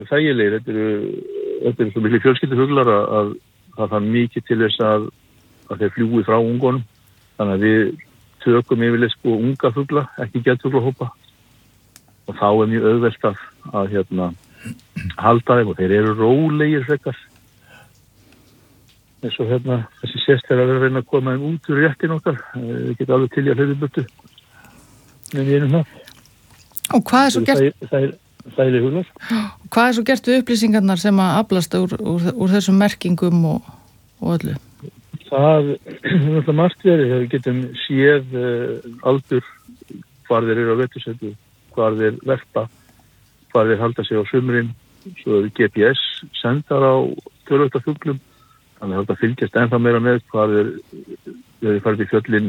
þægilegir. Þetta eru svo miklu fjölskyldufuglar að það þarf mikið til þess að þeir fljúi frá ungunum. Þannig að við tökum yfirleitt sko unga fugla, ekki geðfuglahópa. Og þá mjög auðvelt að halda þeim og þeir eru rólegir frekar. Eins og þessi sést þegar að reyna að koma þeim út úr réttin okkar. Við getum alveg til í að hlaupa með einum það. Og hvað er svo gert? Það er huglar. Hvað er svo gert við upplýsingarnar sem að aflast úr þessum merkingum og öllu? Það er margt verið. Við getum séð aldur hvar þeir eru á vetursetu, hvar þeir verpa, hvar þeir halda sig á sumrin. Svo er GPS sendar á tölvöldar fuglum. Þannig að þetta fylgjast ennþá meira með hvar þeir farið í fjöllin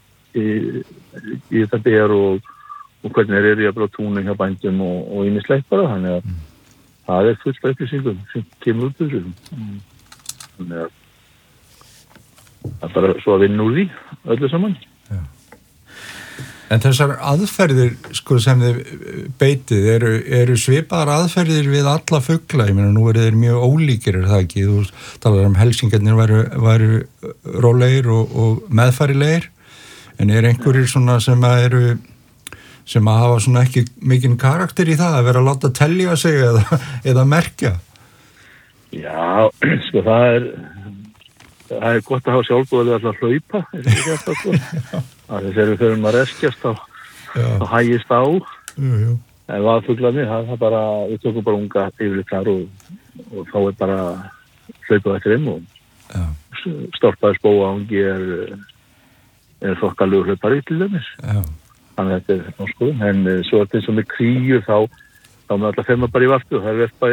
í þetta ber og hvernig þeir eru í að brá túnin hjá bændum og ýmislegt bara. Þannig að það er fullt af upplýsingum sem kemur út úr þessu. Þannig að það er bara svo að vinna úr því öllu saman. Já. En þessar aðferðir sko, sem þið beitið eru svipaðar aðferðir við alla fugla. Ég meina, nú eru þeir mjög ólíkir, það ekki? Þú talar helsingarnir væru rólegir og meðfærilegir. En einhverjir svona sem að hafa svona ekki mikinn karakter í það að vera að láta telja sig eða merkja? Já, sko það er gott að hafa sjálfbúðilega alltaf að hlaupa, þegar við förum að reskjast þá hægist á. En vaðfuglarnir, það bara, við tökum bara unga yfirleitt þar og þá er bara hlaupað eftir þeim og storpaður spóangi er þokkalegu hlaupari til dæmis. Þannig að þetta er náskoðum. En svo er þetta eins og með kríur þá með alltaf femma bara í vartu og það er verpa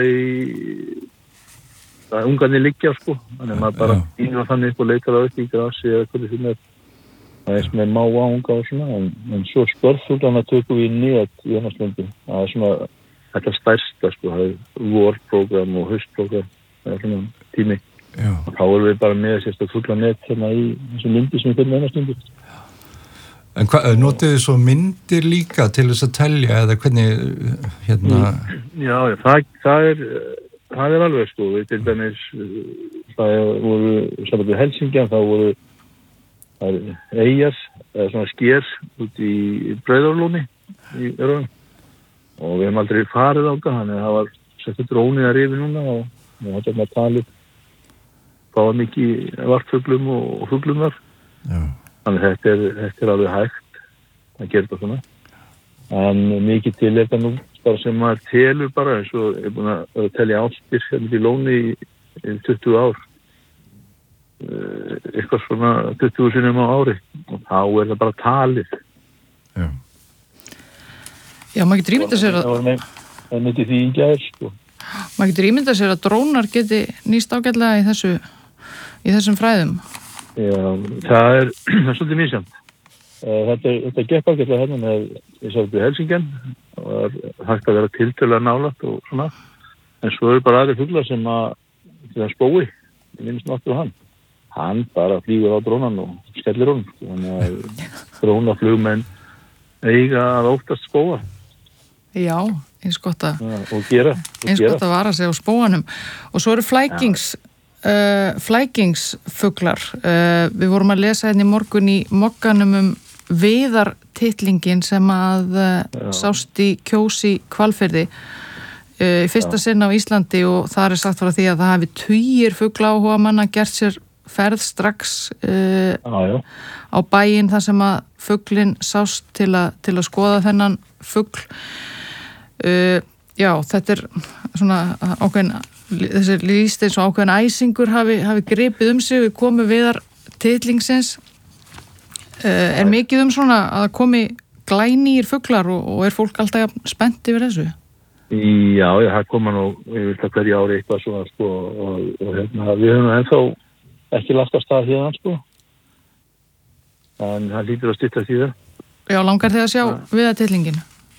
það ungarnir liggja sko. Þannig að maður bara býður þannig upp og leitar það upp í grasi eða hvernig sem það er með máa unga og svona. En svo spörfuglana tökum við net í annars löndum. Það er svona þetta stærsta sko. Það er vorprogram og haustprogram. Það er svona tími. Og þá erum við bara með sérstaklega fuglanet í þessum myndi sem við finnum annars löndum. En notið þið svo myndir líka til þess að telja eða hvernig Já, það er alveg sko. Við til dæmis, það voru saman við Helsingjan, þá voru eyjar, eða svona sker út í Breiðárlóni í Örvun. Og við hefum aldrei farið á það, þannig að það var settur drónið að rifi núna og þetta var talið. Það var mikið vartfuglum og fuglum þar. Já. Þannig að þetta er alveg hægt að gera þetta svona. En mikið til þetta nú bara sem maður telur bara eins og ég er búin að telja ástir í Lóni í 20 ár. Eitthvað svona 20 sinnum á ári og þá er það bara talið. Já. Já, maður getur ímyndað sér að það er myndið því í gær sko. Maður getur ímyndað sér að drónar geti nýst ágætlega í þessum fræðum. Já, það er svolítið misjafnt. Þetta gekk ágætlega hérna með Helsingjan og það er hægt að vera tiltölulega nálægt og svona. En svo eru bara aðrir fuglar sem það spói, ég minnst náttúrulega hann bara flýgur á drónan og skellir honum. Þannig að drónaflugmenn eiga að óttast spóa. Já, eins gott að vara sig á spóanum. Og svo eru flækingsfuglar. Við vorum að lesa hérna í morgun í Mogganum viðartitlingin sem að sást í Kjós í Hvalfirði í fyrsta sinn á Íslandi og það er sagt frá því að það hafi tugir fuglaáhuga manna gert sér ferð strax á bæinn þar sem að fuglinn sást til að skoða þennan fugl. Já, þetta er svona ákveðin þessi líst eins og ákveðin æsingur hafi gripið sig við komu viðartitlingsins. Er mikið svona að komi glænýir fuglar og er fólk alltaf spennt yfir þessu? Já, það koma nú yfir hverju ári eitthvað svona sko og við höfum ennþá ekki lagt af stað hérna sko en það lítur að stytta því það. Já, langar þið að sjá viðartitlingin?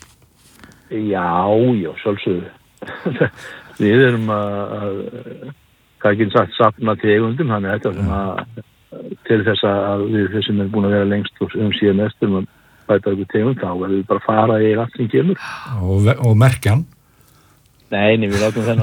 Já, sjálfsögðu. Við erum að ekki sagt safna tegundum, þannig að þetta svona til þess að við þessum er búin að vera lengst og síðan mestum að bæta ykkur tegund, þá verðum við bara að fara í allt sem kemur. Og merkjan? Nei, við látum þennan